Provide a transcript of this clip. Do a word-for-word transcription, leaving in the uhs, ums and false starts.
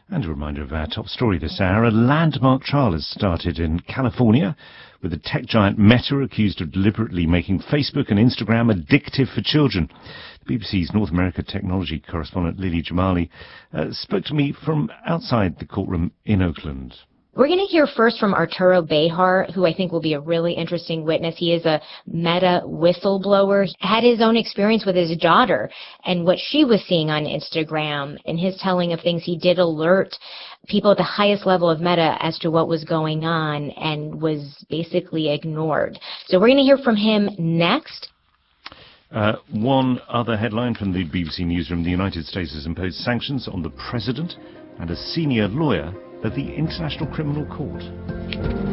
And a reminder of our top story this hour. A landmark trial has started in California with the tech giant Meta accused of deliberately making Facebook and Instagram addictive for children. The B B C's North America technology correspondent Lily Jamali uh, spoke to me from outside the courtroom in Oakland. We're going to hear first from Arturo Bejar, who I think will be a really interesting witness. He is a Meta whistleblower. He had his own experience with his daughter and what she was seeing on Instagram. In his telling of things, he did alert people at the highest level of Meta as to what was going on and was basically ignored. So we're going to hear from him next. Uh, one other headline from the B B C newsroom. The United States has imposed sanctions on the president and a senior lawyer at the International Criminal Court.